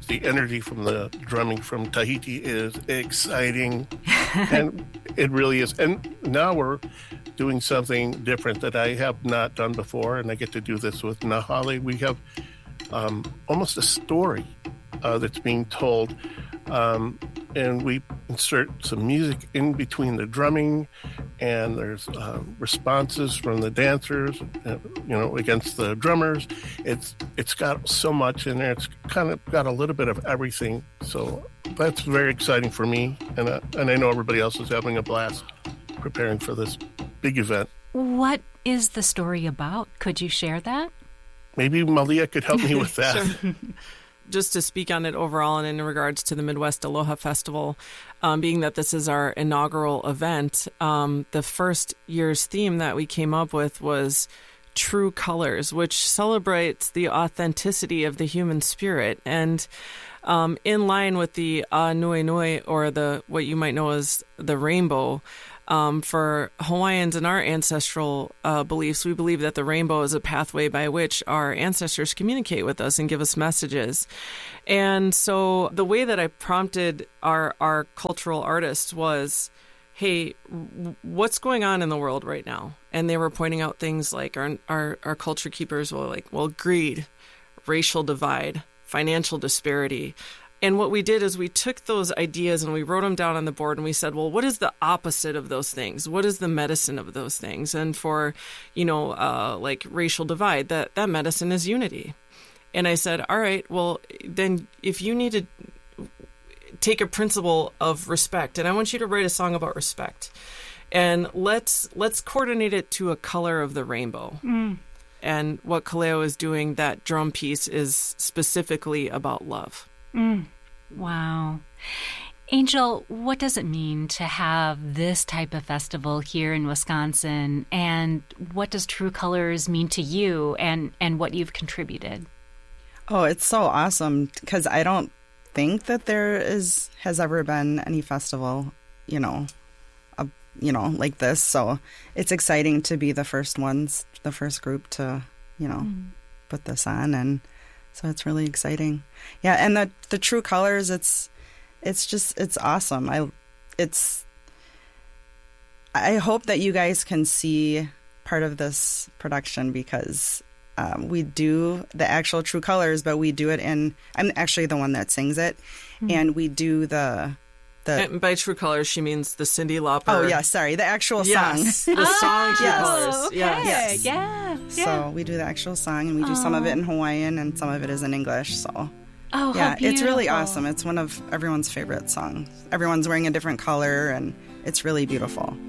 the energy from the drumming from Tahiti is exciting, and it really is. And now we're doing something different that I have not done before, and I get to do this with Nahale. We have almost a story that's being told, and we insert some music in between the drumming, and there's responses from the dancers, against the drummers. It's got so much in there. It's kind of got a little bit of everything. So that's very exciting for me, and I know everybody else is having a blast preparing for this big event. What is the story about? Could you share that? Maybe Malia could help me with that. Sure. Just to speak on it overall and in regards to the Midwest Aloha Festival, being that this is our inaugural event, the first year's theme that we came up with was True Colors, which celebrates the authenticity of the human spirit. And in line with the Nui Nui, or what you might know as the rainbow, for Hawaiians and our ancestral beliefs, we believe that the rainbow is a pathway by which our ancestors communicate with us and give us messages. And so the way that I prompted our cultural artists was, hey, what's going on in the world right now? And they were pointing out things like our culture keepers were like, well, greed, racial divide, financial disparity. And what we did is we took those ideas and we wrote them down on the board, and we said, well, what is the opposite of those things? What is the medicine of those things? And for, like racial divide, that medicine is unity. And I said, all right, well, then if you need to take a principle of respect, and I want you to write a song about respect, and let's coordinate it to a color of the rainbow. Mm. And what Kaleo is doing, that drum piece, is specifically about love. Mm. Wow. Angel, what does it mean to have this type of festival here in Wisconsin? And what does True Colors mean to you and what you've contributed? Oh, it's so awesome, because I don't think that has ever been any festival, like this. So it's exciting to be the first group to, put this on. And so it's really exciting. Yeah, and the True Colors, it's awesome. I hope that you guys can see part of this production, because we do the actual True Colors, but we do it I'm actually the one that sings it, and we do and by True Colors, she means the Cyndi Lauper. Oh, yeah, sorry. The actual song. The song True Colors. Okay. Yes. Yeah. So we do the actual song, and we do some of it in Hawaiian, and some of it is in English. So, yeah, it's really awesome. It's one of everyone's favorite songs. Everyone's wearing a different color, and it's really beautiful.